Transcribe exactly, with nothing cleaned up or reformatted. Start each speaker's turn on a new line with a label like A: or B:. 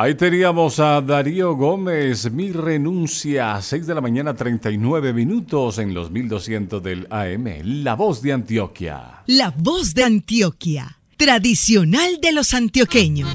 A: Ahí teníamos a Darío Gómez, Mi Renuncia, seis de la mañana, treinta y nueve minutos en los mil doscientos del A M, La Voz de Antioquia.
B: La Voz de Antioquia, tradicional de los antioqueños.